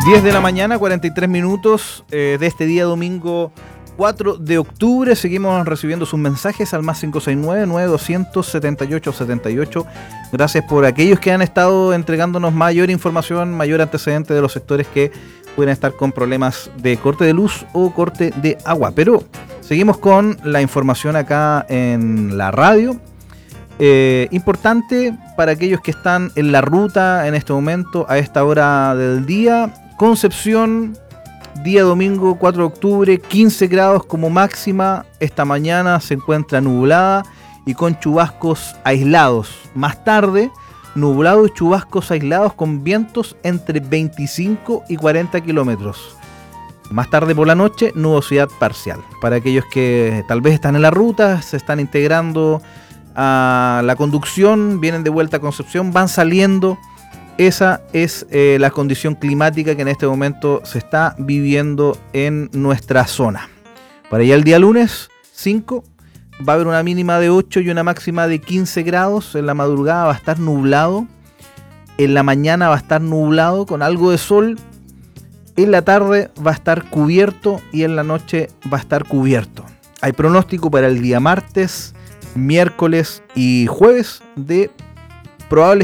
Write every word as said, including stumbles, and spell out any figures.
diez de la mañana, cuarenta y tres minutos eh, de este día domingo cuatro de octubre. Seguimos recibiendo sus mensajes al más cinco seis nueve, nueve dos cero cero, setenta y ocho setenta y ocho. Gracias por aquellos que han estado entregándonos mayor información, mayor antecedente de los sectores que pueden estar con problemas de corte de luz o corte de agua. Pero seguimos con la información acá en la radio. Eh, importante para aquellos que están en la ruta en este momento, a esta hora del día. Concepción, día domingo cuatro de octubre, quince grados como máxima. Esta mañana se encuentra nublada y con chubascos aislados. Más tarde, nublado y chubascos aislados con vientos entre veinticinco y cuarenta kilómetros. Más tarde por la noche, nubosidad parcial. Para aquellos que tal vez están en la ruta, se están integrando a la conducción, vienen de vuelta a Concepción, van saliendo. Esa es eh, la condición climática que en este momento se está viviendo en nuestra zona. Para allá el día lunes cinco va a haber una mínima de ocho y una máxima de quince grados. En la madrugada va a estar nublado, en la mañana va a estar nublado con algo de sol, en la tarde va a estar cubierto y en la noche va a estar cubierto. Hay pronóstico para el día martes, miércoles y jueves de probables